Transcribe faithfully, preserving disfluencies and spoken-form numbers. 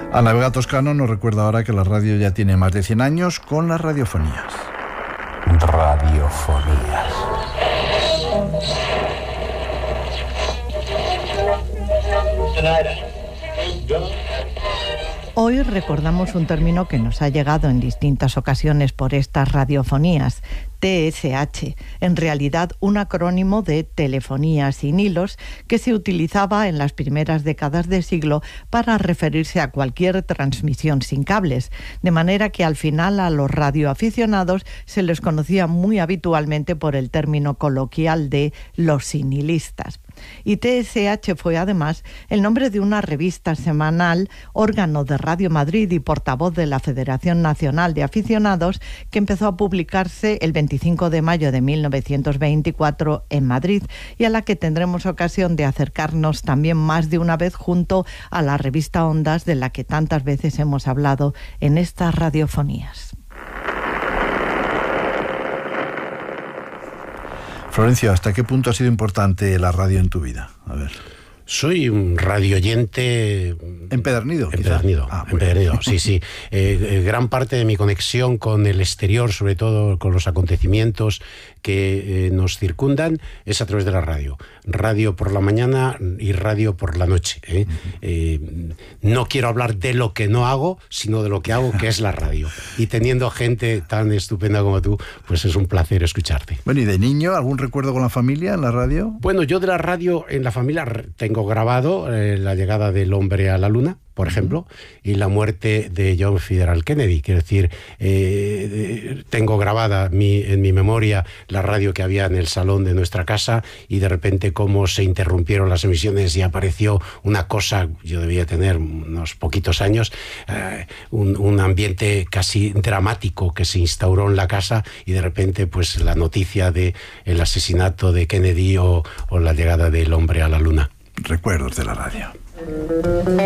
Ana Vega Toscano nos recuerda ahora que la radio ya tiene más de cien años con las radiofonías. Radiofonías. Hoy recordamos un término que nos ha llegado en distintas ocasiones por estas radiofonías, T S H, en realidad un acrónimo de telefonía sin hilos que se utilizaba en las primeras décadas de siglo para referirse a cualquier transmisión sin cables, de manera que al final a los radioaficionados se les conocía muy habitualmente por el término coloquial de los sinilistas. Y T S H fue además el nombre de una revista semanal, órgano de Radio Madrid y portavoz de la Federación Nacional de Aficionados, que empezó a publicarse el veinticinco de mayo de mil novecientos veinticuatro en Madrid y a la que tendremos ocasión de acercarnos también más de una vez junto a la revista Ondas, de la que tantas veces hemos hablado en estas radiofonías. Florencio, ¿hasta qué punto ha sido importante la radio en tu vida? A ver. Soy un radioyente... ¿Empedernido? Empedernido, ah, empedernido, sí, sí. Eh, eh, gran parte de mi conexión con el exterior, sobre todo con los acontecimientos que eh, nos circundan, es a través de la radio. Radio por la mañana y radio por la noche. ¿eh? Uh-huh. Eh, no quiero hablar de lo que no hago, sino de lo que hago, que es la radio. Y teniendo gente tan estupenda como tú, pues es un placer escucharte. Bueno, ¿y de niño algún recuerdo con la familia en la radio? Bueno, yo de la radio en la familia tengo grabado eh, la llegada del hombre a la luna, por ejemplo, y la muerte de John Fitzgerald Kennedy. Quiero decir, eh, tengo grabada mi, en mi memoria la radio que había en el salón de nuestra casa y de repente cómo se interrumpieron las emisiones y apareció una cosa, yo debía tener unos poquitos años, eh, un, un ambiente casi dramático que se instauró en la casa y de repente pues la noticia de el asesinato de Kennedy o, o la llegada del hombre a la luna. Recuerdos de la radio.